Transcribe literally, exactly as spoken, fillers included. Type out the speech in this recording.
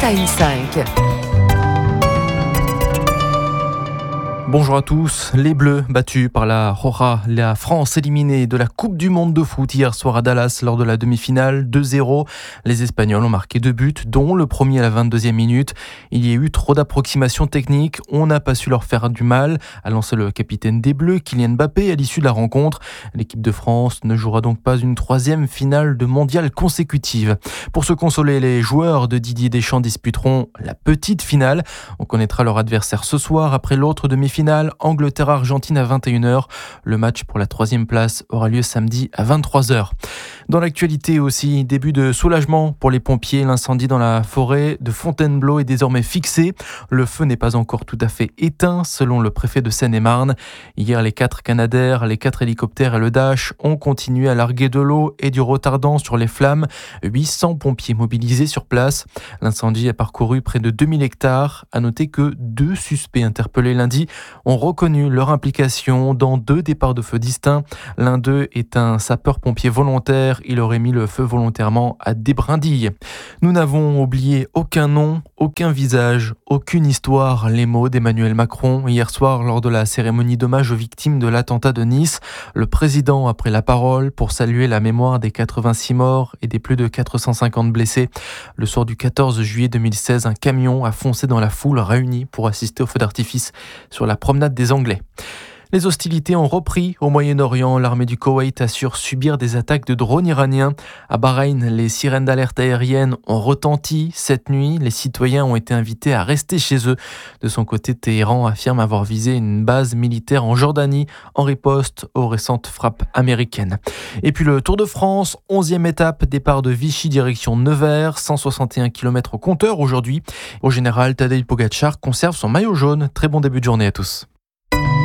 à une cinq. Bonjour à tous. Les Bleus battus par la Roja, la France éliminée de la Coupe du Monde de foot hier soir à Dallas lors de la demi-finale deux zéro. Les Espagnols ont marqué deux buts, dont le premier à la vingt-deuxième minute. Il y a eu trop d'approximations techniques. On n'a pas su leur faire du mal, a lancé le capitaine des Bleus, Kylian Mbappé, à l'issue de la rencontre. L'équipe de France ne jouera donc pas une troisième finale de mondial consécutive. Pour se consoler, les joueurs de Didier Deschamps disputeront la petite finale. On connaîtra leur adversaire ce soir après l'autre demi-finale. Finale Angleterre-Argentine à vingt et une heures. Le match pour la troisième place aura lieu samedi à vingt-trois heures. Dans l'actualité aussi, début de soulagement pour les pompiers. L'incendie dans la forêt de Fontainebleau est désormais fixé. Le feu n'est pas encore tout à fait éteint, selon le préfet de Seine-et-Marne. Hier, les quatre Canadair, les quatre hélicoptères et le Dash ont continué à larguer de l'eau et du retardant sur les flammes. huit cents pompiers mobilisés sur place. L'incendie a parcouru près de deux mille hectares. À noter que deux suspects interpellés lundi ont reconnu leur implication dans deux départs de feu distincts. L'un d'eux est un sapeur-pompier volontaire. Il aurait mis le feu volontairement à des brindilles. Nous n'avons oublié aucun nom, aucun visage, aucune histoire. Les mots d'Emmanuel Macron hier soir lors de la cérémonie d'hommage aux victimes de l'attentat de Nice. Le président a pris la parole pour saluer la mémoire des quatre-vingt-six morts et des plus de quatre cent cinquante blessés. Le soir du quatorze juillet deux mille seize, un camion a foncé dans la foule réunie pour assister au feu d'artifice sur la promenade des Anglais. Les hostilités ont repris au Moyen-Orient. L'armée du Koweït assure subir des attaques de drones iraniens. À Bahreïn, les sirènes d'alerte aérienne ont retenti cette nuit. Les citoyens ont été invités à rester chez eux. De son côté, Téhéran affirme avoir visé une base militaire en Jordanie en riposte aux récentes frappes américaines. Et puis le Tour de France, onzième étape, départ de Vichy direction Nevers, cent soixante et un kilomètres au compteur aujourd'hui. Au général, Tadej Pogačar conserve son maillot jaune. Très bon début de journée à tous.